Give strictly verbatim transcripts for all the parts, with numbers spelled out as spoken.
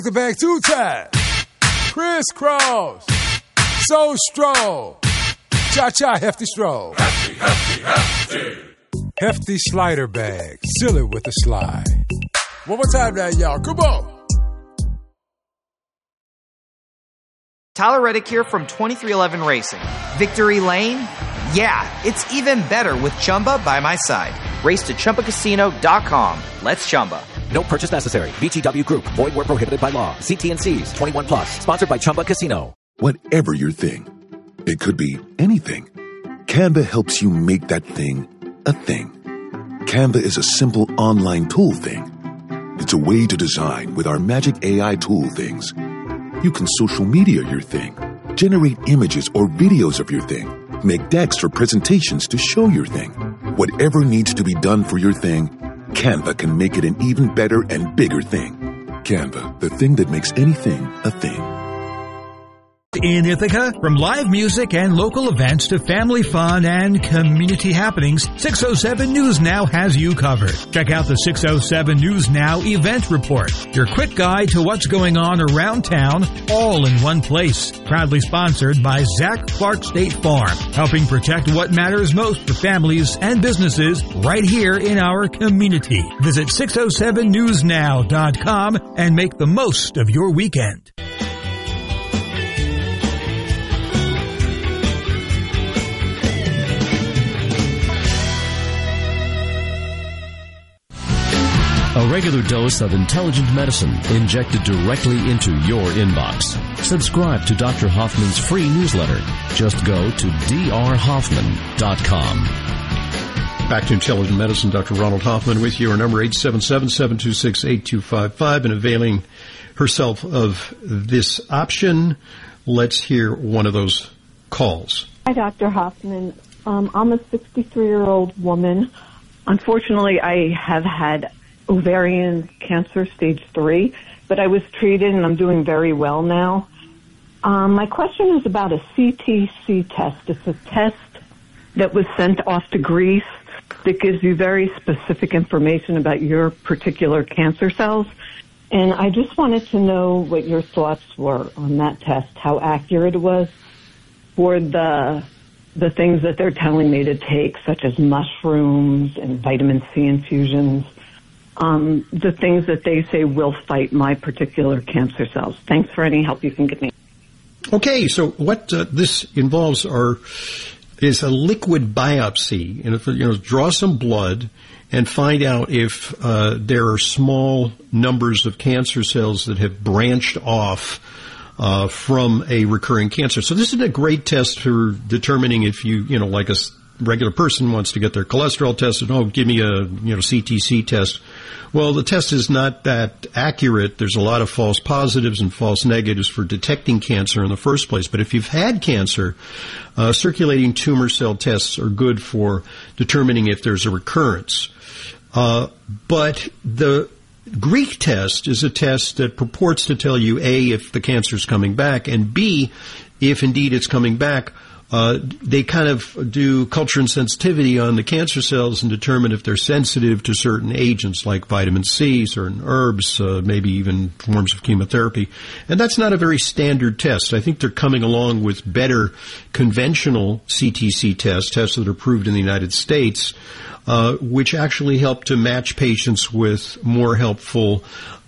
The back two times. Crisscross. So stroll. Cha-cha hefty stroll. Hefty, hefty, hefty. Hefty slider bag. Silly with a slide. One more time now, y'all. Come on. Tyler Reddick here from twenty-three eleven Racing. Victory Lane? Yeah, it's even better with Chumba by my side. Race to Chumba Casino dot com. Let's Chumba. No purchase necessary. V G W Group. Void where prohibited by law. See T and C's. twenty-one plus. Sponsored by Chumba Casino. Whatever your thing, it could be anything. Canva helps you make that thing a thing. Canva is a simple online tool thing. It's a way to design with our magic A I tool things. You can social media your thing, generate images or videos of your thing, make decks for presentations to show your thing. Whatever needs to be done for your thing, Canva can make it an even better and bigger thing. Canva, the thing that makes anything a thing. In Ithaca, from live music and local events to family fun and community happenings, six oh seven News Now has you covered. Check out the six oh seven News Now event report, your quick guide to what's going on around town, all in one place. Proudly sponsored by Zach Clark State Farm, helping protect what matters most for families and businesses right here in our community. Visit six oh seven news now dot com and make the most of your weekend. A regular dose of intelligent medicine injected directly into your inbox. Subscribe to Doctor Hoffman's free newsletter. Just go to d r hoffman dot com. Back to Intelligent Medicine. Doctor Ronald Hoffman with you. Our number eight seven seven, seven two six, eight two five five. And availing herself of this option, let's hear one of those calls. Hi, Doctor Hoffman. Um, I'm a sixty-three-year-old woman. Unfortunately, I have had ovarian cancer stage three, but I was treated and I'm doing very well now. Um, my question is about a C T C test. It's a test that was sent off to Greece that gives you very specific information about your particular cancer cells. And I just wanted to know what your thoughts were on that test, how accurate it was for the the things that they're telling me to take, such as mushrooms and vitamin C infusions. Um, the things that they say will fight my particular cancer cells. Thanks for any help you can give me. Okay, so what uh, this involves are is a liquid biopsy, and if, you know, draw some blood and find out if uh, there are small numbers of cancer cells that have branched off uh, from a recurring cancer. So this is a great test for determining if you, you know, like a regular person wants to get their cholesterol tested. Oh, give me a, you know, C T C test. Well, the test is not that accurate. There's a lot of false positives and false negatives for detecting cancer in the first place. But if you've had cancer, uh, circulating tumor cell tests are good for determining if there's a recurrence. Uh, but the Greek test is a test that purports to tell you, A, if the cancer is coming back, and B, if indeed it's coming back, Uh, they kind of do culture and sensitivity on the cancer cells and determine if they're sensitive to certain agents like vitamin C, certain herbs, uh, maybe even forms of chemotherapy. And that's not a very standard test. I think they're coming along with better conventional C T C tests, tests that are approved in the United States, uh, which actually help to match patients with more helpful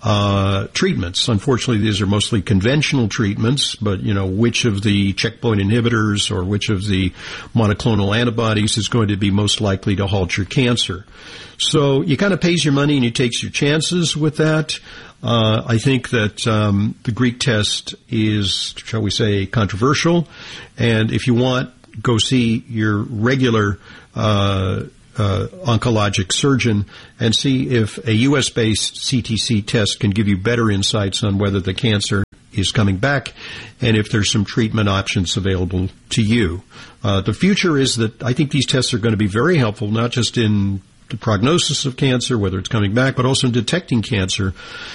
Uh, treatments. Unfortunately, these are mostly conventional treatments, but, you know, which of the checkpoint inhibitors or which of the monoclonal antibodies is going to be most likely to halt your cancer. So you kind of pays your money and you takes your chances with that. Uh, I think that um, the Greek test is, shall we say, controversial. And if you want, go see your regular uh Uh, oncologic surgeon and see if a U S-based C T C test can give you better insights on whether the cancer is coming back and if there's some treatment options available to you. Uh, the future is that I think these tests are going to be very helpful, not just in the prognosis of cancer, whether it's coming back, but also in detecting cancer.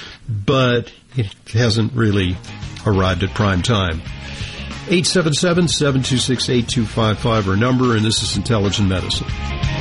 But it hasn't really arrived at prime time. eight seven seven, seven two six, eight two five five our number, and this is Intelligent Medicine.